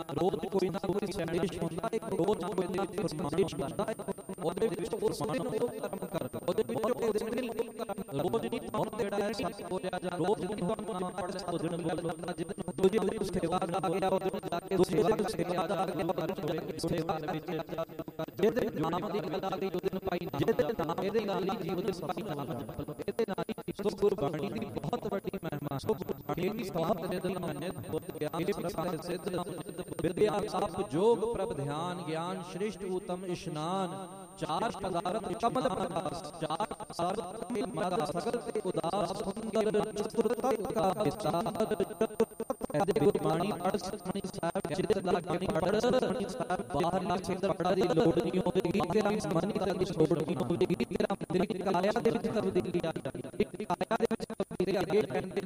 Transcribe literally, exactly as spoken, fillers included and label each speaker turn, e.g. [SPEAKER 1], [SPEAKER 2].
[SPEAKER 1] ਰੋਜ਼ ਕੋਈ ਨਾ ਕੋਈ ਸੰਦੇਸ਼ ਹੁੰਦਾ ਹੈ, ਰੋਜ਼ ਕੋਈ ਨਾ ਕੋਈ ਫਰਮਾਇਸ਼ ਹੁੰਦਾ ਹੈ, ਉਹਦੇ ਵਿੱਚ ਉਸ ਦਿਨ ਉਹ ਕਰਮ ਕਰ, ਉਹਦੇ ਵਿੱਚ ਉਸ ਦਿਨ ਉਹ ਕਰਮ। ਰੋਜ਼ ਨਹੀਂ ਤੁਹਾਨੂੰ ਜਿਹੜਾ ਹੈ ਸੱਤ ਬੋਲਿਆ ਜਾ, ਰੋਜ਼ ਨਹੀਂ ਤੁਹਾਨੂੰ ਨਾਮ ਪੜ੍ਹ ਉਸ ਦਿਨ ਬੋਲਣਾ, ਜਿੱਦਣ ਦੂਜੇ ਦਿਨ ਸੇਵਾ ਆ ਗਿਆ ਉਹਦੇ ਵਿੱਚ ਜਾ ਕੇ ਸੇਵਾ ਸੇਵਾ ਆ ਗਿਆ ਕਰ ਚੁੱਕੇ ਸੇਵਾ ਵਿੱਚ ਜਿਹਦੇ ਨਾਮ ਦੀ ਗੱਲ ਆ ਗਈ ਉਹਦੇ ਨੂੰ ਪਾਈ ਜਿਹਦੇ ਨਾਮ ਇਹਦੇ ਨਾਲ ਹੀ ਜੀਵਨ ਦੇ ਸਭੀ ਨਾਲ ਇਹਦੇ ਨਾਲ ਹੀ। ਸੋ ਗੁਰਬਾਣੀ ਦੀ ਬਹੁਤ ਵੱਡੀ ਮਹਿਮਾ, ਸੋ ਗੁਰਬਾਣੀ ਦੀ ਸਵਾਤ ਦੇ ਦਿਲ ਮੰਨੇ ਬੁੱਧ ਗਿਆਨ ਪ੍ਰਕਾਸ਼ ਸਿੱਧ ਵਿਦਿਆ ਆਪ ਜੋਗ ਪ੍ਰਭ ਧਿਆਨ ਗਿਆਨ ਸ੍ਰਿਸ਼ਟ ਉਤਮ ਇਸ਼ਨਾਨ ਚਾਰ ਪਦਾਰਥ ਕਮਲ ਪ੍ਰਕਾਸ਼ ਚਾਰ ਪਦਾਰਥ ਤੇ ਮਗਾ ਸਗਲ ਤੇ ਉਦਾਸ ਸੁੰਦਰ ਚਤੁਰਤ ਕਾ ਵਿਸਤਾਰ। ਇਹਦੇ ਗੁਰਬਾਣੀ ਪੜ੍ਹ ਸੁਖਮਨੀ ਸਾਹਿਬ ਚਿੱਤ ਲਾ ਕੇ ਪੜ੍ਹ ਸੁਖਮਨੀ ਸਾਹਿਬ ਬਾਹਰ ਨਾ ਖੇਤਰ ਪੜਾ ਦੀ ਲੋੜ ਨਹੀਂ ਹੋਵੇਗੀ, ਤੇਰਾ ਮਨ ਦੀ ਲੋੜ ਨਹੀਂ ਹੋਵੇਗੀ, ਤੇਰਾ ਮੰਦਿਰ ਕਾਇਆ ਦੇ ਵਿੱਚ ਤਬਦੀਲੀ ਆ ਜਾਏਗੀ, ਕਾਇਆ ਦੇ ਵਿੱਚ ਤਬਦੀਲੀ ਆ ਗਈ। ਕਹਿੰਦੇ